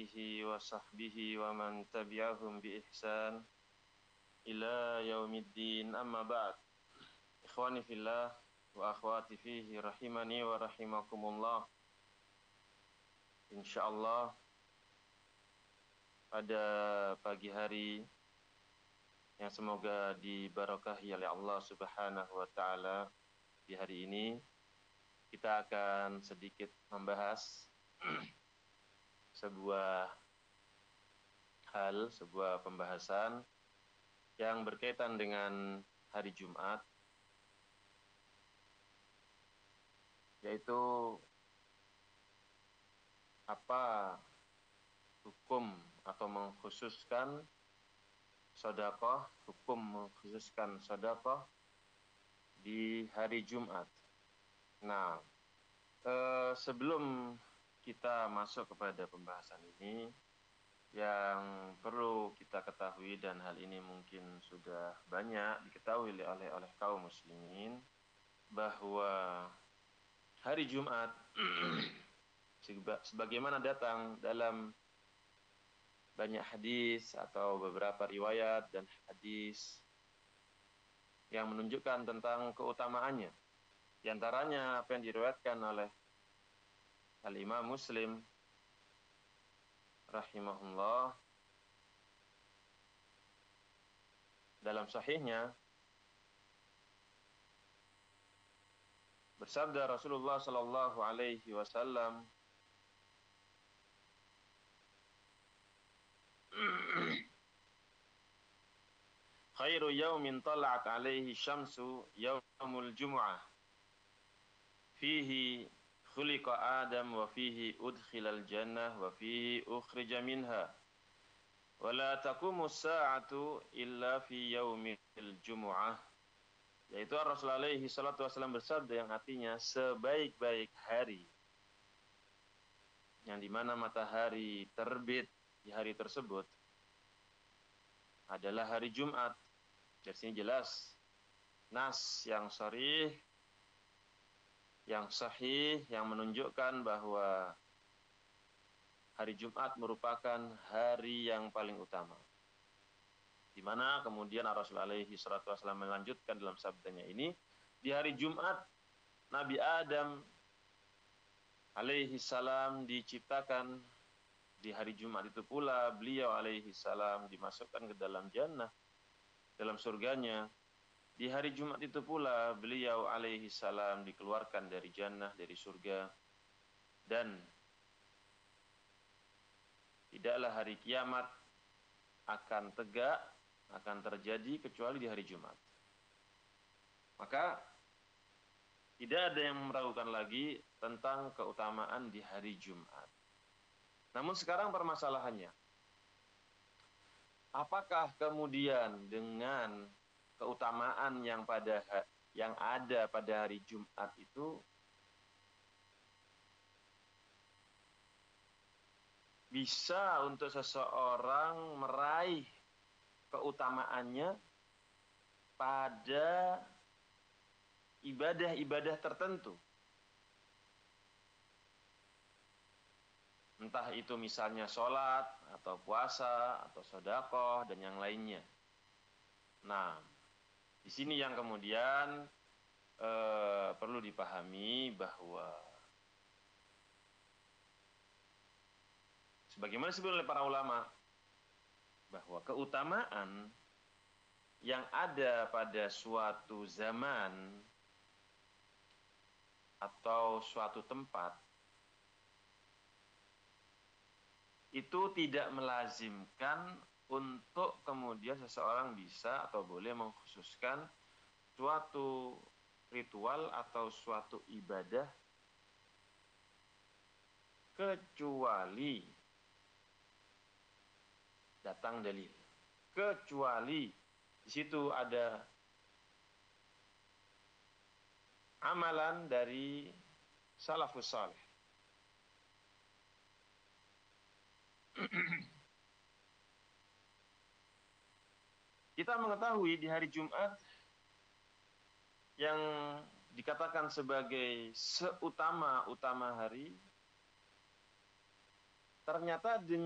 alihi wa sahbihi wa man tabi'ahum bi ihsan ila yaumiddin, amma ba'd. Ikhwani fillah wa akhwati fihi rahimani wa rahimakumullah. Insyaallah pada pagi hari yang semoga diberkahi oleh Allah Subhanahu wa taala, di hari ini kita akan sedikit membahas sebuah pembahasan yang berkaitan dengan hari Jumat, yaitu apa hukum atau mengkhususkan sedekah di hari Jumat. Nah, sebelum kita masuk kepada pembahasan ini, yang perlu kita ketahui, dan hal ini mungkin sudah banyak diketahui oleh kaum muslimin, bahwa hari Jumat sebagaimana datang dalam banyak hadis atau beberapa riwayat dan hadis yang menunjukkan tentang keutamaannya. Di antaranya apa yang diriwayatkan oleh Al-Imam Muslim rahimahullah dalam sahihnya, bersabda Rasulullah sallallahu alaihi wasallam, khairu yaumin tala'at alaihi syamsu yaumul jumu'ah fihi khuliqa Adam wa fihi udkhilal jannah wa fihi ukhrija minha wa la taqumu as-sa'atu illa fi yaumil jumu'ah. Yaitu Rasulullah alaihi salatu wasallam bersabda yang artinya sebaik-baik hari, yang dimana matahari terbit di hari tersebut, adalah hari Jumat. Dari sini jelas nas yang sharih, yang sahih, yang menunjukkan bahwa hari Jumat merupakan hari yang paling utama. Di mana kemudian Rasulullah alaihi salatu wasallam melanjutkan dalam sabdanya ini, di hari Jumat Nabi Adam alaihi salam diciptakan. Di hari Jumat itu pula beliau alaihi salam dimasukkan ke dalam jannah, dalam surganya. Di hari Jumat itu pula beliau alaihi salam dikeluarkan dari jannah, dari surga. Dan tidaklah hari kiamat akan tegak, akan terjadi kecuali di hari Jumat. Maka tidak ada yang meragukan lagi tentang keutamaan di hari Jumat. Namun sekarang permasalahannya, apakah kemudian dengan keutamaan yang ada pada hari Jumat itu bisa untuk seseorang meraih keutamaannya pada ibadah-ibadah tertentu? Entah itu misalnya sholat, atau puasa, atau sedekah, dan yang lainnya. Nah, di sini yang kemudian perlu dipahami bahwa sebagaimana disebut oleh para ulama, bahwa keutamaan yang ada pada suatu zaman atau suatu tempat itu tidak melazimkan untuk kemudian seseorang bisa atau boleh mengkhususkan suatu ritual atau suatu ibadah, kecuali datang dalil, kecuali di situ ada amalan dari salafus saleh. Kita mengetahui di hari Jumat yang dikatakan sebagai seutama-utama hari, ternyata